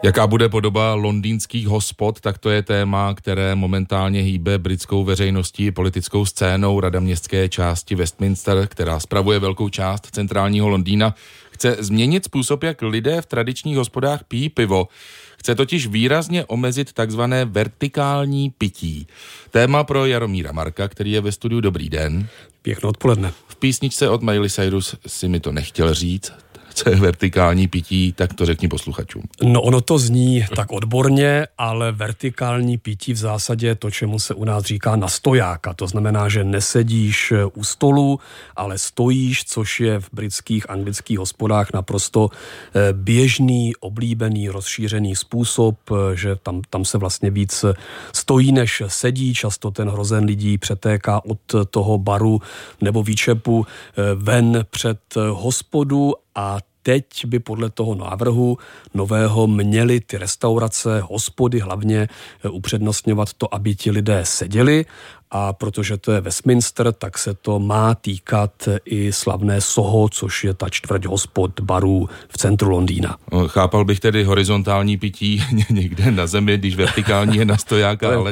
Jaká bude podoba londýnských hospod, tak to je téma, které momentálně hýbe britskou veřejností, politickou scénou. Rada městské části Westminster, která spravuje velkou část centrálního Londýna, chce změnit způsob, jak lidé v tradičních hospodách pijí pivo. Chce totiž výrazně omezit takzvané vertikální pití. Téma pro Jaromíra Marka, který je ve studiu. Dobrý den. Pěkné odpoledne. V písničce od Miley Cyrus si mi to nechtěl říct. Co je vertikální pití, tak to řekni posluchačům. No ono to zní tak odborně, ale vertikální pití v zásadě je to, čemu se u nás říká na stojáka. To znamená, že nesedíš u stolu, ale stojíš, což je v britských, anglických hospodách naprosto běžný, oblíbený, rozšířený způsob, že tam se vlastně víc stojí, než sedí. Často ten hrozen lidí přetéká od toho baru nebo výčepu ven před hospodu. A teď by podle toho návrhu nového měly ty restaurace, hospody hlavně upřednostňovat to, aby ti lidé seděli, a protože to je Westminster, tak se to má týkat i slavné Soho, což je ta čtvrť hospod barů v centru Londýna. Chápal bych tedy horizontální pití někde na zemi, když vertikální je na stojáka, ale